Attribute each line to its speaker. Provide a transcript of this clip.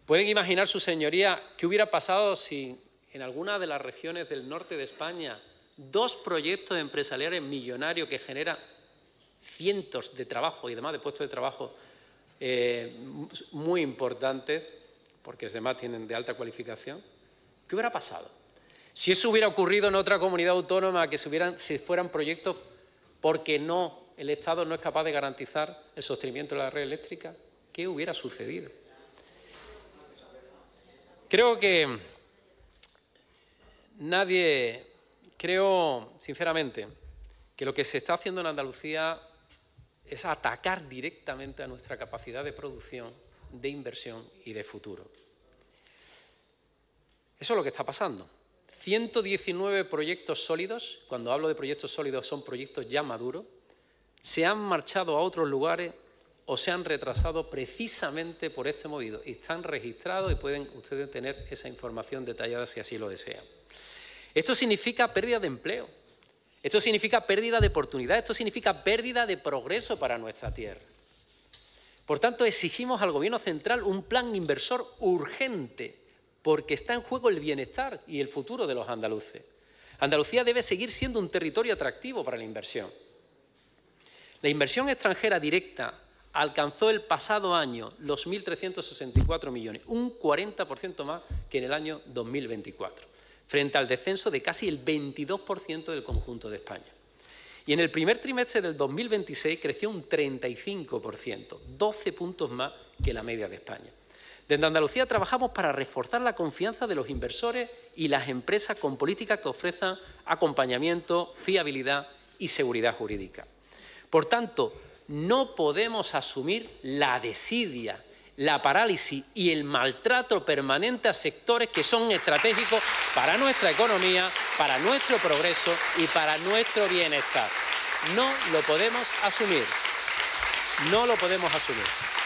Speaker 1: ¿Pueden imaginar, sus señorías, qué hubiera pasado si en alguna de las regiones del norte de España 2 proyectos empresariales millonarios que generan cientos de trabajos y demás de puestos de trabajo muy importantes, porque además tienen de alta cualificación? ¿Qué hubiera pasado? Si eso hubiera ocurrido en otra comunidad autónoma, que si fueran proyectos porque el Estado no es capaz de garantizar el sostenimiento de la red eléctrica, ¿qué hubiera sucedido? Creo sinceramente que lo que se está haciendo en Andalucía es atacar directamente a nuestra capacidad de producción, de inversión y de futuro. Eso es lo que está pasando. 119 proyectos sólidos, cuando hablo de proyectos sólidos son proyectos ya maduros, se han marchado a otros lugares o se han retrasado precisamente por este motivo. Y están registrados y pueden ustedes tener esa información detallada si así lo desean. Esto significa pérdida de empleo, esto significa pérdida de oportunidades, esto significa pérdida de progreso para nuestra tierra. Por tanto, exigimos al Gobierno central un plan inversor urgente, porque está en juego el bienestar y el futuro de los andaluces. Andalucía debe seguir siendo un territorio atractivo para la inversión. La inversión extranjera directa alcanzó el pasado año los 1.364 millones, un 40% más que en el año 2024, frente al descenso de casi el 22% del conjunto de España. Y en el primer trimestre del 2026 creció un 35%, 12 puntos más que la media de España. Desde Andalucía trabajamos para reforzar la confianza de los inversores y las empresas con políticas que ofrezcan acompañamiento, fiabilidad y seguridad jurídica. Por tanto, no podemos asumir la desidia, la parálisis y el maltrato permanente a sectores que son estratégicos para nuestra economía, para nuestro progreso y para nuestro bienestar. No lo podemos asumir. No lo podemos asumir.